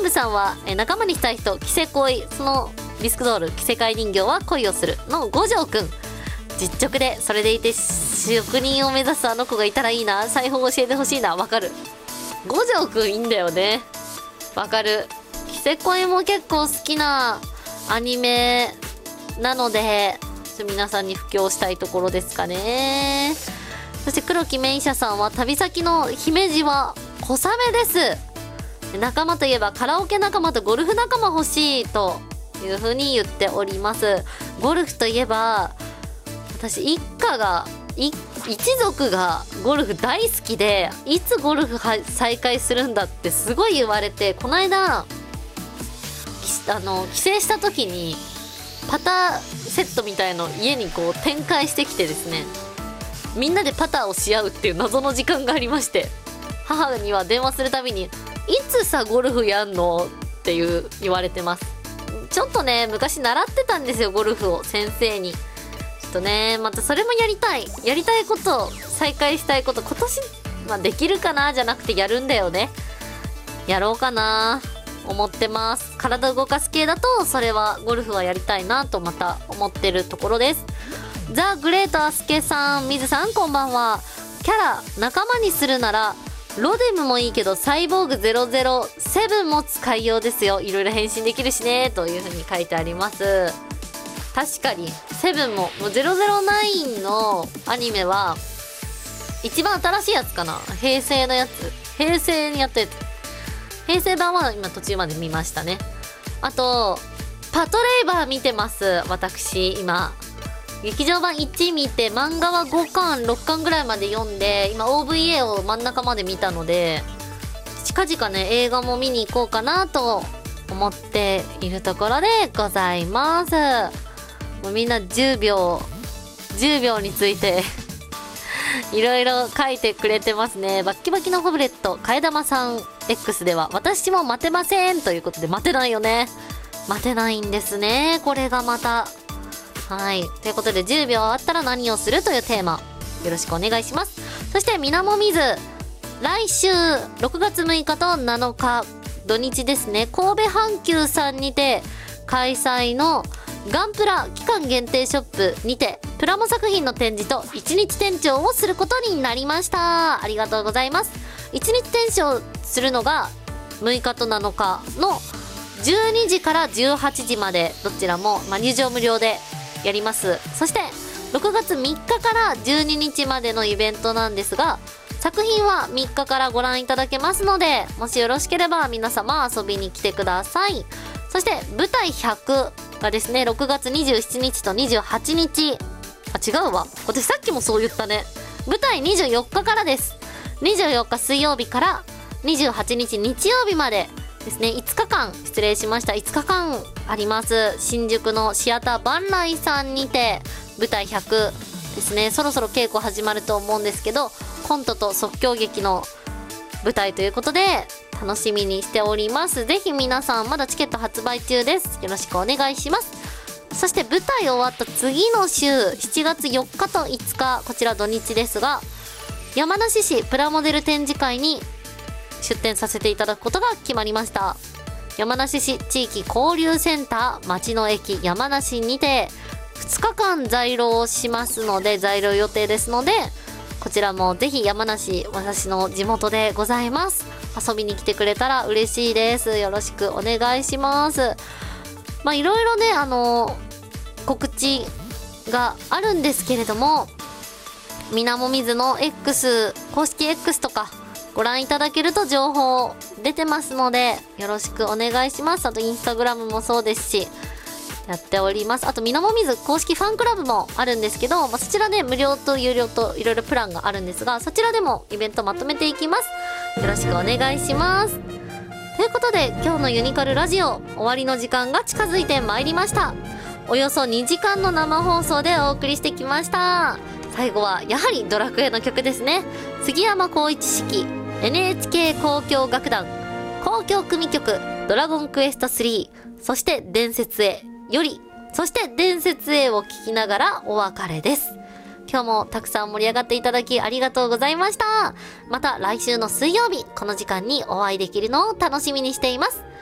部さんは、仲間にしたい人、着せ恋、そのビスクドール、着せ替え人形は恋をするの五条くん。実直で、それでいて職人を目指すあの子がいたらいいな。裁縫教えてほしいな。わかる。五条くんいいんだよね。わかる。着せ恋も結構好きなアニメなので、皆さんに布教したいところですかね。そして黒木メイシャさんは、旅先の姫路は小雨です。仲間といえばカラオケ仲間とゴルフ仲間欲しいという風に言っております。ゴルフといえば、私一族がゴルフ大好きで、いつゴルフ再開するんだってすごい言われて、この間帰省した時にパターセットみたいの家にこう展開してきてですね、みんなでパターをし合うっていう謎の時間がありまして、母には電話するたびに、いつさゴルフやんのって言われてます。ちょっとね、昔習ってたんですよ、ゴルフを先生に。ちょっとね、またそれもやりたいこと、再開したいこと、今年、できるかなじゃなくてやるんだよね。やろうかな思ってます。体動かす系だと、それはゴルフはやりたいなとまた思ってるところです。ザ・グレート・アスケさん、水さんこんばんは。キャラ仲間にするならロデムもいいけどサイボーグ007も使いようですよ。いろいろ変身できるしねというふうに書いてあります。確かに7も009のアニメは一番新しいやつかな。平成のやつ、平成にやったやつ、平成版は今途中まで見ましたね。あとパトレイバー見てます。私今劇場版1見て、漫画は5巻6巻ぐらいまで読んで、今 OVA を真ん中まで見たので、近々ね映画も見に行こうかなと思っているところでございます。もうみんな10秒についていろいろ書いてくれてますね。バッキバキのホブレット替え玉さん X では、私も待てませんということで、待てないよね。待てないんですね、これがまた。はい。ということで、10秒あったら何をするというテーマ、よろしくお願いします。そして、みなもみず。来週、6月6日と7日、土日ですね、神戸阪急さんにて、開催のガンプラ期間限定ショップにて、プラモ作品の展示と1日店長をすることになりました。ありがとうございます。1日店長するのが、6日と7日の12時から18時まで、どちらも、入場無料で、やります。そして6月3日から12日までのイベントなんですが、作品は3日からご覧いただけますので、もしよろしければ皆様遊びに来てください。そして舞台100がですね、6月27日と28日、違うわ、私さっきもそう言ったね。舞台24日からです。24日水曜日から28日日曜日までですね、5日間、失礼しました。5日間あります。新宿のシアター万来さんにて、舞台100ですね、そろそろ稽古始まると思うんですけど、コントと即興劇の舞台ということで、楽しみにしております。ぜひ皆さん、まだチケット発売中です。よろしくお願いします。そして舞台終わった次の週、7月4日と5日、こちら土日ですが、山梨市プラモデル展示会に出展させていただくことが決まりました。山梨市地域交流センター町の駅山梨にて2日間在廊をしますので、在廊予定ですので、こちらもぜひ山梨、私の地元でございます。遊びに来てくれたら嬉しいです。よろしくお願いします。いろいろね、告知があるんですけれども、みなもみずの X、公式 X とかご覧いただけると情報出てますので、よろしくお願いします。あとインスタグラムもそうですし、やっております。あとみなもみず公式ファンクラブもあるんですけど、そちらで無料と有料といろいろプランがあるんですが、そちらでもイベントまとめていきます。よろしくお願いします。ということで、今日のユニカルラジオ終わりの時間が近づいてまいりました。およそ2時間の生放送でお送りしてきました。最後はやはりドラクエの曲ですね。杉山浩一指揮 NHK 交響楽団交響組曲ドラゴンクエスト3、そして伝説へより、そして伝説へを聞きながらお別れです。今日もたくさん盛り上がっていただきありがとうございました。また来週の水曜日この時間にお会いできるのを楽しみにしています。